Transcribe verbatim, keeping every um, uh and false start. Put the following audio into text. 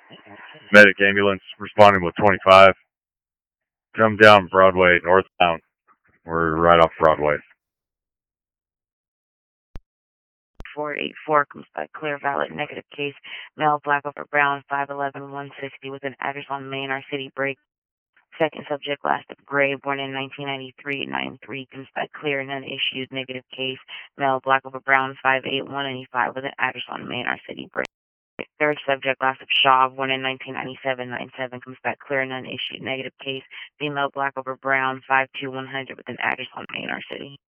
Medic ambulance responding with twenty-five. Come down Broadway, northbound. We're right off Broadway. four eight four comes back clear, valid, negative case. Male, black over brown, five eleven, one sixty with an address on Main, our city break. Second subject, last of gray, born in nineteen ninety-three, nine three, comes back clear, none issued, negative case. Male, black over brown, five eight, one ninety-five with an address on Main, our city break. Third subject, last of Shaw, born in nineteen ninety-seven, nine seven, comes back clear, none issued, negative case. Female, black over brown, five two, one hundred with an address on Main, our city.